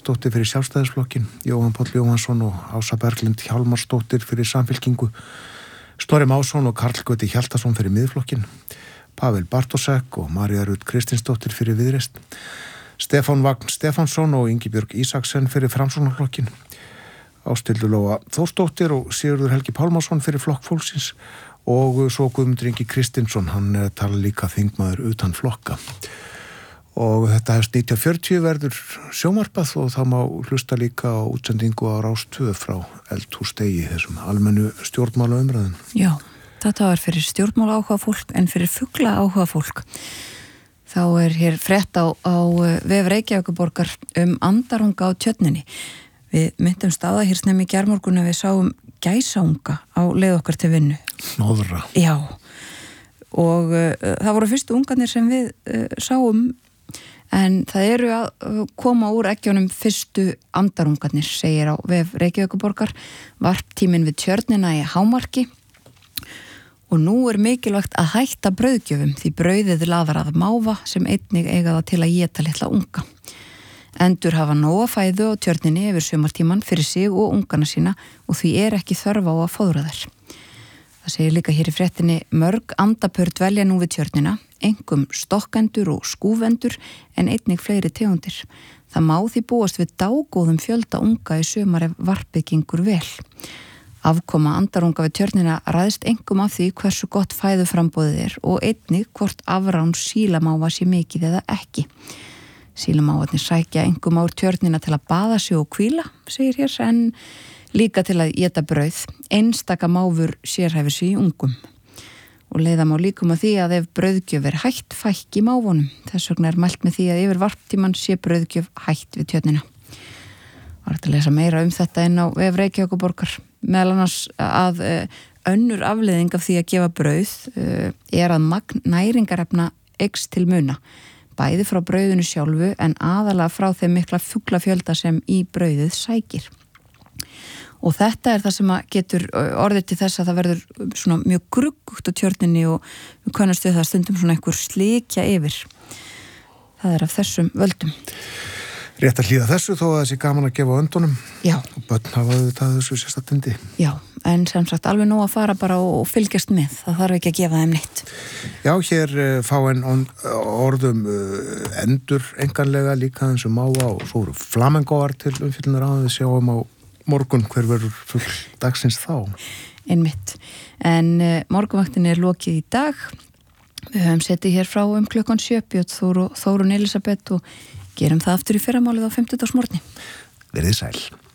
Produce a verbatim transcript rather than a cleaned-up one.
Friðriksdóttir fyrir Sjálfstæðisflokkin, Jóhann Páll Jóhannsson og Ása Berglind Hjálmarsdóttir fyrir Samfylkingu, Snorri Másson og Karl Gauti Hjaltason fyrir Miðflokkin, Pavel Bartósek og María Rut Kristinsdóttir fyrir Viðreisn, Stefán Vagn Stefánsson og Ingibjörg Ísaksen fyrir Framsóknarflokkin, Ásthildur Lóa Þórsdóttir og Sigurður Helgi Pálmason fyrir Flokk fólksins og svo Guðmundur Ingi Kristinsson, hann tala líka þingmaður utan flokka. Og þetta hefst nítján fjörutíu verður sjónvarpað og það má hlusta líka á útsendingu á Rás tvö frá eldhúsdegi, þessum almennu stjórnmála umræðum. Já, þetta var fyrir stjórnmála áhuga fólk en fyrir fugla áhuga fólk. Þá er hér frétt á, á vef Reykjavíkurborgar um andarunga á Tjörninni. Við myndum staða hér snemmi í gærmorgun að við sáum gæsaunga á leið okkar til vinnu. Hnoðra. Já, og uh, það voru fyrstu ungarnir sem við uh, sáum. En það eru að koma úr eggjónum fyrstu andarungarnir, segir á vef Reykjavíkurborgar, varptíminn við Tjörnina í hámarki og nú er mikilvægt að hætta brauðgjöfum því brauðið laðar að máva sem einnig eiga það til að éta litla unga. Endur hafa nóga fæðu á Tjörninni yfir sumartíman fyrir sig og ungana sína og því er ekki þörf á að fóðra þær. Það segir líka hér í fréttinni mörg andapör dvelja nú við Tjörnina, einkum stokkendur og skúfendur en einnig fleiri tegundir. Það má því búast við dágóðum fjölda unga í sumar ef varpið gengur vel. Afkoma andarunga við Tjörnina ræðst einkum af því hversu gott fæðuframboðið er og einnig hvort afrán sílamáva sé mikið eða ekki. Sílamávarnir sækja einkum á Tjörnina til að baða sig og hvíla, segir hér, en líka til að éta brauð. Einstaka máfur sérhæfir sig í ungum. Og leiða má líkum að því að ef brauðgjöf er hætt fækki máfunum. Þess vegna er mælt með því að yfir varptíman sé brauðgjöf hætt við Tjörnina. Var þetta að lesa meira um þetta inn á vef Reykjavíkurborgar. Meðal annars að önnur afleiðing af því að gefa brauð er að magn næringarefna eykst til muna. Bæði frá brauðinu sjálfu en aðalega frá þeim mikla fuglafjölda sem í brauðið sækir. Og þetta er það sem getur orðið til þess að það verður svona mjög gruggugt á Tjörninni og við kannast við það stundum svona einhver slikja yfir. Það er af þessum völdum. Rétt að hlýða þessu þó að þessi gaman að gefa öndunum. Já. Og börn hafa auðvitað þessu sérstatundi. Já, en sem sagt alveg nóg að fara bara og fylgjast með. Það þarf ekki að gefa þeim neitt. Já, hér fá en orðum endur enganlega líka eins og máva og svo eru flamengóar til umfyllunar á við sjáum á morgun hver verður fugl dagsins þá. Einmitt. En uh, morgunvaktin er lokið í dag. Við höfum setið hér frá um klukkan sjö, Björn Þór og Þórunn Elísabet og gerum það aftur í fyrramálið á fimmtudagsmorgni. Verið sæl.